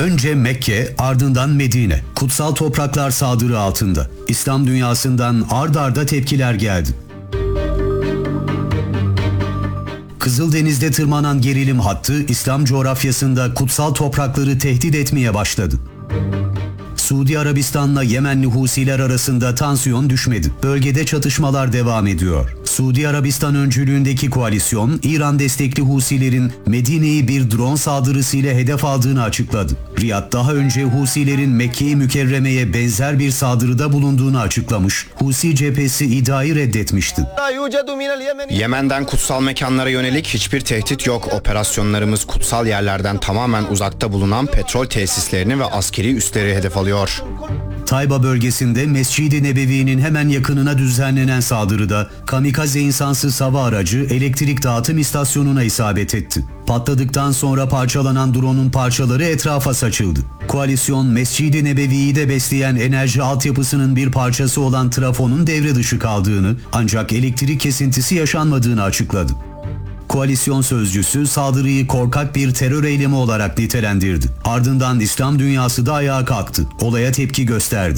Önce Mekke, ardından Medine. Kutsal topraklar saldırı altında. İslam dünyasından ard arda tepkiler geldi. Kızıldeniz'de tırmanan gerilim hattı İslam coğrafyasında kutsal toprakları tehdit etmeye başladı. Suudi Arabistan'la Yemenli Husiler arasında tansiyon düşmedi. Bölgede çatışmalar devam ediyor. Suudi Arabistan öncülüğündeki koalisyon, İran destekli Husilerin Medine'yi bir drone saldırısıyla hedef aldığını açıkladı. Riyad daha önce Husilerin Mekke-i Mükerreme'ye benzer bir saldırıda bulunduğunu açıklamış. Husi cephesi iddiayı reddetmişti. Yemen'den kutsal mekanlara yönelik hiçbir tehdit yok. Operasyonlarımız kutsal yerlerden tamamen uzakta bulunan petrol tesislerini ve askeri üsleri hedef alıyor. Tayba bölgesinde Mescid-i Nebevi'nin hemen yakınına düzenlenen saldırıda kamikaze insansız hava aracı elektrik dağıtım istasyonuna isabet etti. Patladıktan sonra parçalanan drone'un parçaları etrafa saçıldı. Koalisyon, Mescid-i Nebevi'yi de besleyen enerji altyapısının bir parçası olan trafonun devre dışı kaldığını, ancak elektrik kesintisi yaşanmadığını açıkladı. Koalisyon sözcüsü saldırıyı korkak bir terör eylemi olarak nitelendirdi. Ardından İslam dünyası da ayağa kalktı. Olaya tepki gösterdi.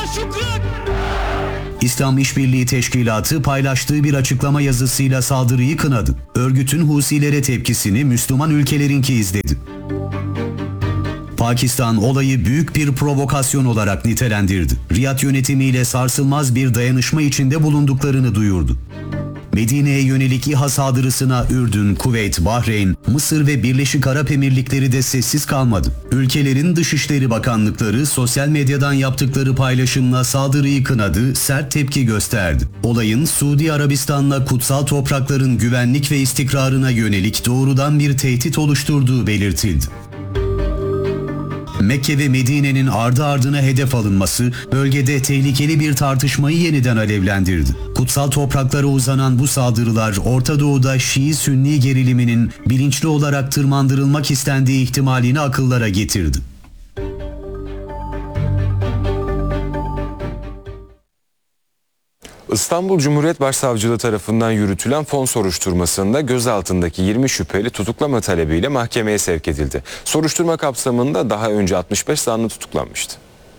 İslam İşbirliği Teşkilatı paylaştığı bir açıklama yazısıyla saldırıyı kınadı. Örgütün Husilere tepkisini Müslüman ülkelerinki izledi. Pakistan olayı büyük bir provokasyon olarak nitelendirdi. Riyad yönetimiyle sarsılmaz bir dayanışma içinde bulunduklarını duyurdu. Medine'ye yönelik İHA saldırısına Ürdün, Kuveyt, Bahreyn, Mısır ve Birleşik Arap Emirlikleri de sessiz kalmadı. Ülkelerin Dışişleri Bakanlıkları sosyal medyadan yaptıkları paylaşımla saldırıyı kınadı, sert tepki gösterdi. Olayın Suudi Arabistan'la kutsal toprakların güvenlik ve istikrarına yönelik doğrudan bir tehdit oluşturduğu belirtildi. Mekke ve Medine'nin ardı ardına hedef alınması bölgede tehlikeli bir tartışmayı yeniden alevlendirdi. Kutsal topraklara uzanan bu saldırılar Orta Doğu'da Şii-Sünni geriliminin bilinçli olarak tırmandırılmak istendiği ihtimalini akıllara getirdi. İstanbul Cumhuriyet Başsavcılığı tarafından yürütülen fon soruşturmasında gözaltındaki 20 şüpheli tutuklama talebiyle mahkemeye sevk edildi. Soruşturma kapsamında daha önce 65 zanlı tutuklanmıştı.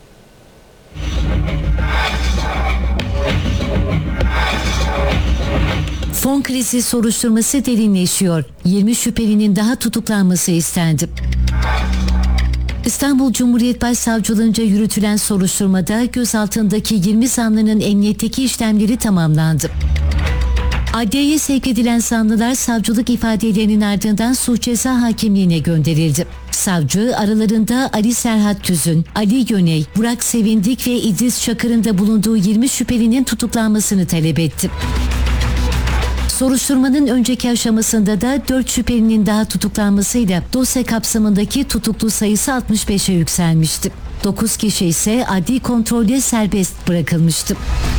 Fon krizi soruşturması derinleşiyor. 20 şüphelinin daha tutuklanması istendi. İstanbul Cumhuriyet Başsavcılığınca yürütülen soruşturmada gözaltındaki 20 zanlının emniyetteki işlemleri tamamlandı. Adliyeye sevk edilen zanlılar savcılık ifadelerinin ardından suç ceza hakimliğine gönderildi. Savcı aralarında Ali Serhat Tüzün, Ali Yöney, Burak Sevindik ve İdris Çakır'ın da bulunduğu 20 şüphelinin tutuklanmasını talep etti. Soruşturmanın önceki aşamasında da 4 şüphelinin daha tutuklanmasıyla dosya kapsamındaki tutuklu sayısı 65'e yükselmişti. 9 kişi ise adli kontrolle serbest bırakılmıştı.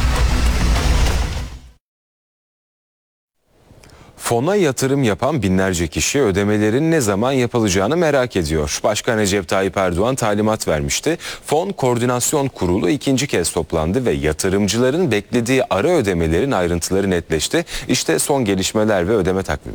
Fona yatırım yapan binlerce kişi ödemelerin ne zaman yapılacağını merak ediyor. Başkan Recep Tayyip Erdoğan talimat vermişti. Fon Koordinasyon Kurulu ikinci kez toplandı ve yatırımcıların beklediği ara ödemelerin ayrıntıları netleşti. İşte son gelişmeler ve ödeme takvimi.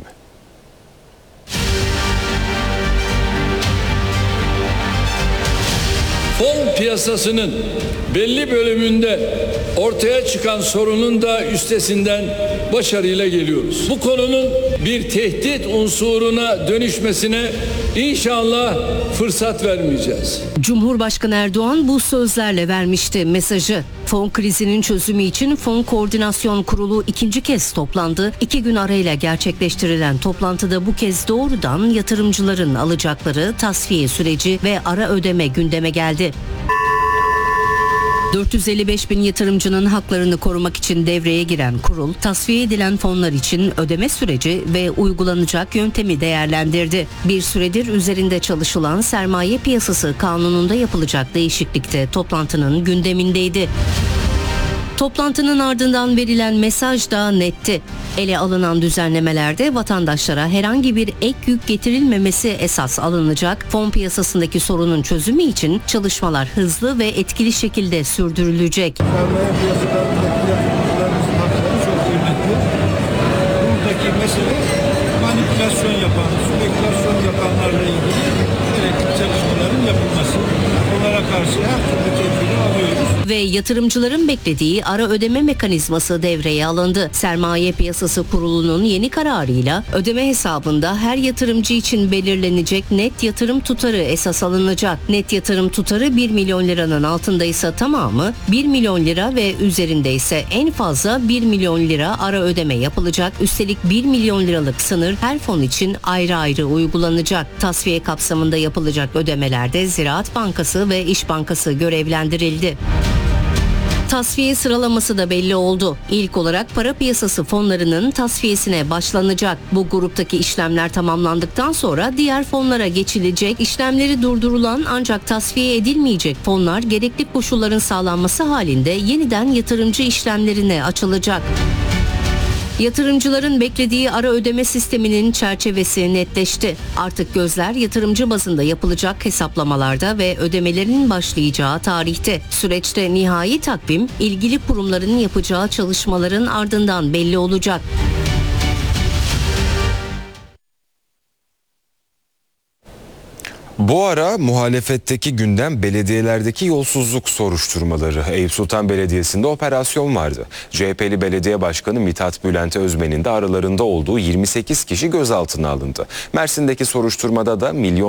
Fon piyasasının belli bölümünde ortaya çıkan sorunun da üstesinden başarıyla geliyoruz. Bu konunun bir tehdit unsuruna dönüşmesine inşallah fırsat vermeyeceğiz. Cumhurbaşkanı Erdoğan bu sözlerle vermişti mesajı. Fon krizinin çözümü için Fon Koordinasyon Kurulu ikinci kez toplandı. 2 gün arayla gerçekleştirilen toplantıda bu kez doğrudan yatırımcıların alacakları, tasfiye süreci ve ara ödeme gündeme geldi. 455 bin yatırımcının haklarını korumak için devreye giren kurul, tasfiye edilen fonlar için ödeme süreci ve uygulanacak yöntemi değerlendirdi. Bir süredir üzerinde çalışılan sermaye piyasası kanununda yapılacak değişiklik de toplantının gündemindeydi. Toplantının ardından verilen mesaj da netti. Ele alınan düzenlemelerde vatandaşlara herhangi bir ek yük getirilmemesi esas alınacak. Fon piyasasındaki sorunun çözümü için çalışmalar hızlı ve etkili şekilde sürdürülecek. Sermaye piyasalarındaki yatırımcılarımızın hakları çok kıymetli. Buradaki mesele manipülasyon yapan, spekülasyon yapanlarla ilgili gerekli çalışmaların yapılması. karşı her türlü tedbiri alıyoruz. Ve yatırımcıların beklediği ara ödeme mekanizması devreye alındı. Sermaye Piyasası Kurulu'nun yeni kararıyla ödeme hesabında her yatırımcı için belirlenecek net yatırım tutarı esas alınacak. Net yatırım tutarı 1 milyon liranın altındaysa tamamı, 1 milyon lira ve üzerinde ise en fazla 1 milyon lira ara ödeme yapılacak. Üstelik 1 milyon liralık sınır her fon için ayrı ayrı uygulanacak. Tasfiye kapsamında yapılacak ödemelerde Ziraat Bankası ve İş Bankası görevlendirildi. Tasfiye sıralaması da belli oldu. İlk olarak para piyasası fonlarının tasfiyesine başlanacak. Bu gruptaki işlemler tamamlandıktan sonra diğer fonlara geçilecek. İşlemleri durdurulan ancak tasfiye edilmeyecek fonlar gerekli koşulların sağlanması halinde yeniden yatırımcı işlemlerine açılacak. Yatırımcıların beklediği ara ödeme sisteminin çerçevesi netleşti. Artık gözler yatırımcı bazında yapılacak hesaplamalarda ve ödemelerin başlayacağı tarihte. Süreçte nihai takvim ilgili kurumların yapacağı çalışmaların ardından belli olacak. Bu ara muhalefetteki gündem belediyelerdeki yolsuzluk soruşturmaları. Eyüp Sultan Belediyesi'nde operasyon vardı. CHP'li belediye başkanı Mithat Bülent Özmen'in de aralarında olduğu 28 kişi gözaltına alındı. Mersin'deki soruşturmada da milyon